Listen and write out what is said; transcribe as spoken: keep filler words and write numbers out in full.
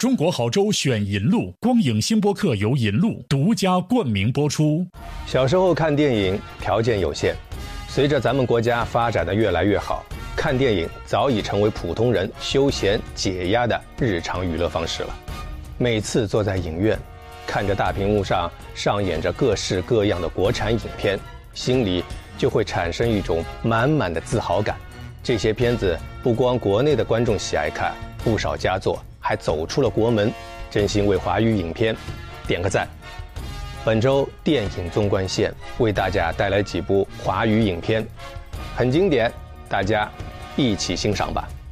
中国好粥选银鹭，光影星播客由银鹭独家冠名播出。 小时候看电影条件有限，随着咱们国家发展的越来越好，看电影早已成为普通人休闲解压的日常娱乐方式了。每次坐在影院，看着大屏幕上上演着各式各样的国产影片，心里就会产生一种满满的自豪感。这些片子不光国内的观众喜爱看，不少佳作还走出了国门，真心为华语影片点个赞。本周电影纵贯线为大家带来几部华语影片，很经典，大家一起欣赏吧。